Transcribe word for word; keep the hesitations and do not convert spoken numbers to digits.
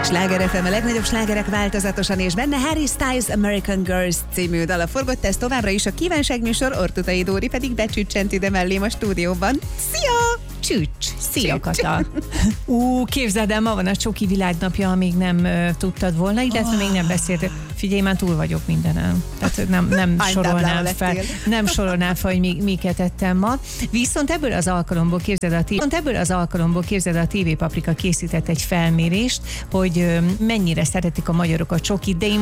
Sláger ef em, a legnagyobb slágerek változatosan, és benne Harry Styles American Girls című dala forgott, ez továbbra is a kívánságműsor, Ortutai Dóri pedig becsüccsent ide mellém a stúdióban. Szia! Csücs! Szia, Kata! Ú, képzeld el, ma van a Csoki világnapja, amíg nem uh, tudtad volna, illetve oh. még nem beszéltél. Figyelj, már túl vagyok mindenen. Tehát nem, nem sorolnám fel, nem sorolnám fel, hogy mi, miket ettem ma. Viszont ebből az alkalomból képzeld a, té- ebből az alkalomból képzeld a té vé Paprika készített egy felmérést, hogy uh, mennyire szeretik a magyarok a csokit, de én